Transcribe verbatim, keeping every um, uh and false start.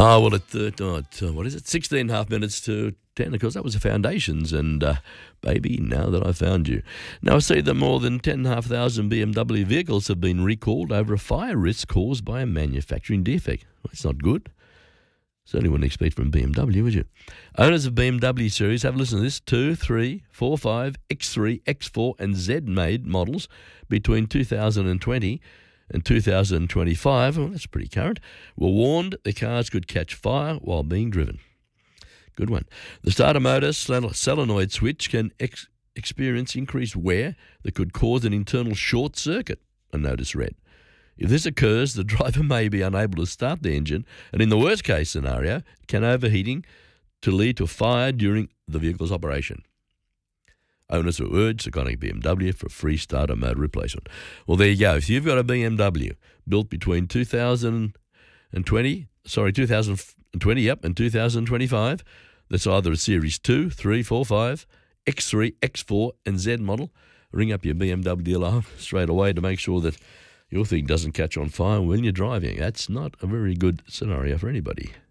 Oh, well, at, uh, oh, at uh, what is it, sixteen and a half minutes to ten, of course, that was the Foundations, and uh, baby, now that I found you. Now, I see that more than ten thousand five hundred B M W vehicles have been recalled over a fire risk caused by a manufacturing defect. Well, that's not good. Certainly wouldn't expect from B M W, would you? Owners of B M W series have listened to this, two, three, four, five, X three, X four and Z-made models between two thousand twenty and two thousand twenty-five, well, that's pretty current, were warned the cars could catch fire while being driven. Good one. The starter motor solenoid switch can ex- experience increased wear that could cause an internal short circuit, a notice read. If this occurs, the driver may be unable to start the engine, and in the worst case scenario, can overheating to lead to a fire during the vehicle's operation. Owners are urged to contact B M W for a free starter motor replacement. Well, there you go. If you've got a B M W built between two thousand twenty, sorry, two thousand twenty, yep, and two thousand twenty-five, that's either a Series two, three, four, five, X three, X four and Z model, ring up your B M W dealer straight away to make sure that your thing doesn't catch on fire when you're driving. That's not a very good scenario for anybody.